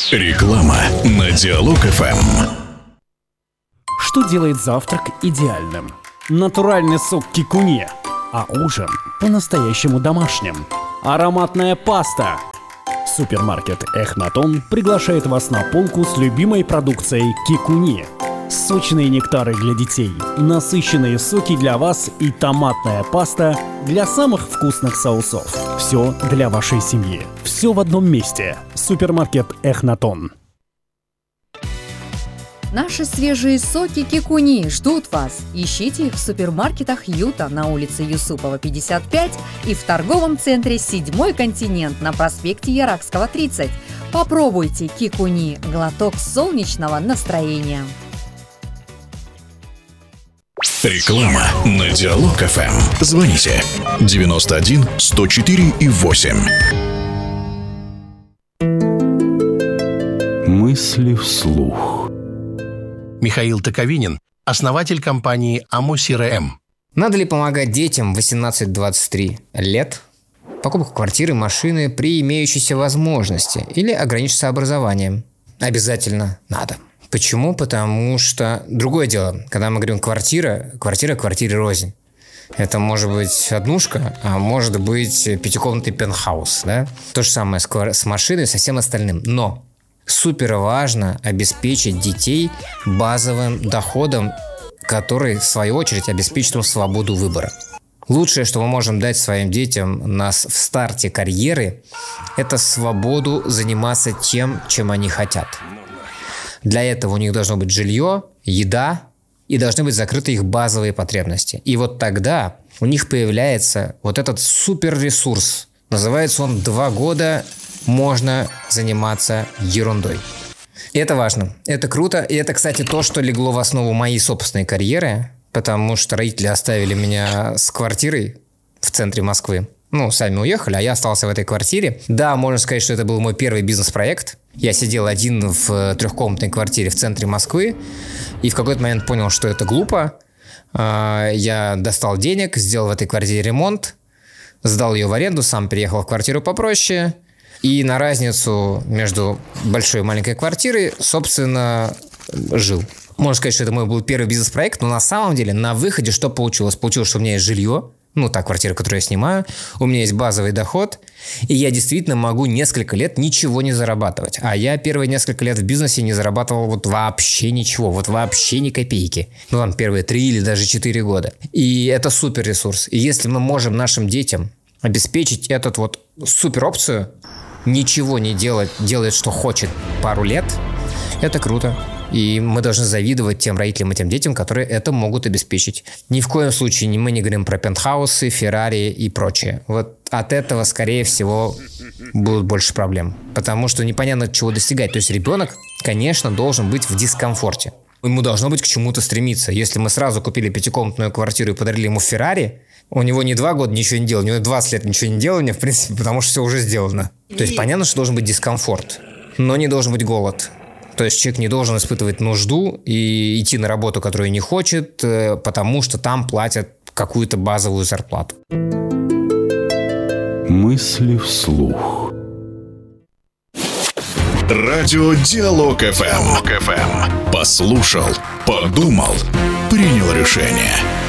Реклама на Диалог ФМ. Что делает завтрак идеальным? Натуральный сок кикуни, а ужин по-настоящему домашним. Ароматная паста. Супермаркет Эхнатон приглашает вас на полку с любимой продукцией кикуни. Сочные нектары для детей, насыщенные соки для вас и томатная паста для самых вкусных соусов. Все для вашей семьи. Все в одном месте. Супермаркет Эхнатон. Наши свежие соки кикуни ждут вас. Ищите их в супермаркетах Юта на улице Юсупова, 55 и в торговом центре «Седьмой континент» на проспекте Яракского, 30. Попробуйте кикуни – глоток солнечного настроения. Реклама на Диалог ФМ. Звоните 91 104 и 8. Мысли вслух. Михаил Токовинин, основатель компании Amo-CRM. Надо ли помогать детям 18-23 лет? Покупку квартиры, машины при имеющейся возможности или ограничиться образованием? Обязательно надо. Почему? Потому что другое дело, когда мы говорим квартире рознь. Это может быть однушка, а может быть пятикомнатный пентхаус, да? То же самое с машиной и со всем остальным. Но супер важно обеспечить детей базовым доходом, который, в свою очередь, обеспечит им свободу выбора. Лучшее, что мы можем дать своим детям в старте карьеры, это свободу заниматься тем, чем они хотят. Для этого у них должно быть жилье, еда и должны быть закрыты их базовые потребности. И вот тогда у них появляется вот этот суперресурс. Называется он 2 года можно заниматься ерундой. И это важно, это круто. И это, кстати, то, что легло в основу моей собственной карьеры, потому что родители оставили меня с квартирой в центре Москвы. Сами уехали, а я остался в этой квартире. Да, можно сказать, что это был мой первый бизнес-проект. Я сидел один в 3-комнатной квартире в центре Москвы и в какой-то момент понял, что это глупо. Я достал денег, сделал в этой квартире ремонт, сдал ее в аренду, сам переехал в квартиру попроще. И на разницу между большой и маленькой квартирой, собственно, жил. Можно сказать, что это мой был первый бизнес-проект, но на самом деле на выходе что получилось? Получилось, что у меня есть жилье, та квартира, которую я снимаю, у меня есть базовый доход, и я действительно могу несколько лет ничего не зарабатывать. А я первые несколько лет в бизнесе не зарабатывал вообще ничего, вообще ни копейки. Первые 3 или даже 4 года. И это супер ресурс. И если мы можем нашим детям обеспечить эту супер опцию, ничего не делать, что хочет пару лет, это круто. И мы должны завидовать тем родителям и тем детям, которые это могут обеспечить. Ни в коем случае мы не говорим про пентхаусы, Феррари и прочее. От этого, скорее всего, будут больше проблем. Потому что непонятно, чего достигать. То есть ребенок, конечно, должен быть в дискомфорте. Ему должно быть к чему-то стремиться. Если мы сразу купили 5-комнатную квартиру и подарили ему Феррари, у него не 2 года ничего не делал, у него 20 лет ничего не делания, в принципе, потому что все уже сделано. То есть понятно, что должен быть дискомфорт, но не должен быть голод. То есть человек не должен испытывать нужду и идти на работу, которую не хочет, потому что там платят какую-то базовую зарплату. Мысли вслух. Радио Диалог ФМ. Послушал, подумал, принял решение.